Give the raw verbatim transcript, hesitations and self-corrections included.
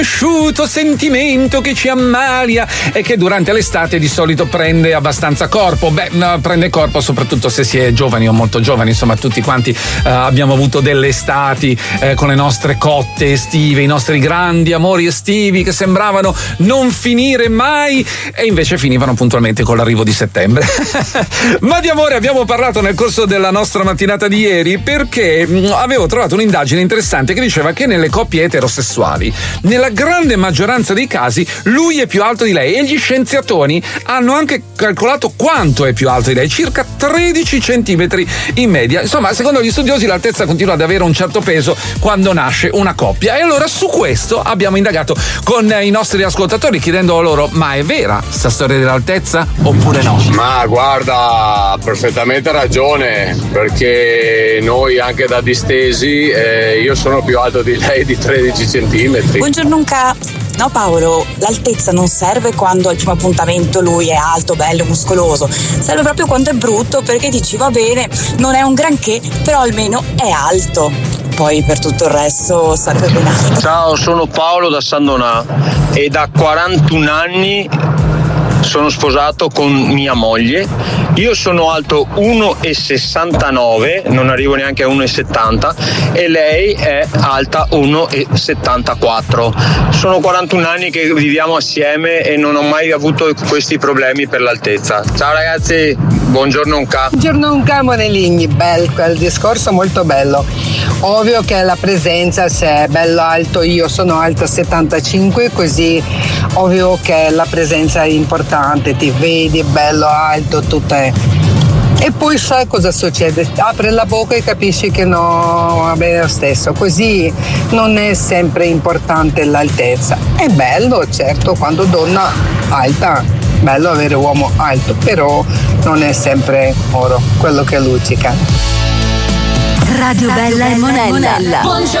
sentimento che ci ammalia e che durante l'estate di solito prende abbastanza corpo. Beh, prende corpo soprattutto se si è giovani o molto giovani, insomma tutti quanti eh, abbiamo avuto delle estati eh, con le nostre cotte estive, i nostri grandi amori estivi che sembravano non finire mai e invece finivano puntualmente con l'arrivo di settembre. Ma di amore abbiamo parlato nel corso della nostra mattinata di ieri perché mh, avevo trovato un'indagine interessante che diceva che nelle coppie eterosessuali, nella grande maggioranza dei casi, lui è più alto di lei e gli scienziatoni hanno anche calcolato quanto è più alto di lei, circa tredici centimetri in media. Insomma, secondo gli studiosi l'altezza continua ad avere un certo peso quando nasce una coppia e allora su questo abbiamo indagato con i nostri ascoltatori chiedendo loro: ma è vera sta storia dell'altezza oppure no? Ma guarda, ha perfettamente ragione, perché noi anche da distesi eh, io sono più alto di lei di tredici centimetri. Buongiorno Unca. No Paolo, l'altezza non serve quando al primo appuntamento lui è alto, bello, muscoloso, serve proprio quando è brutto, perché dici va bene, non è un granché, però almeno è alto. Poi per tutto il resto serve ben alto. Ciao, sono Paolo da San Donà e da quarantuno anni sono sposato con mia moglie. Io sono alto uno virgola sessantanove, non arrivo neanche a uno virgola settanta, e lei è alta uno virgola settantaquattro. Sono quarantuno anni che viviamo assieme e non ho mai avuto questi problemi per l'altezza. Ciao ragazzi, buongiorno Unca. Buongiorno Unca Moneligni, bel quel discorso molto bello. Ovvio che la presenza, se è bello alto, io sono alta settantacinque, così ovvio che la presenza è importante, ti vedi bello alto, tutto è. E poi sai cosa succede? Apri la bocca e capisci che no, va bene lo stesso. Così non è sempre importante l'altezza. È bello, certo, quando donna alta, bello avere uomo alto, però non è sempre oro quello che luccica. Radio Bella e Monella. Buongiorno.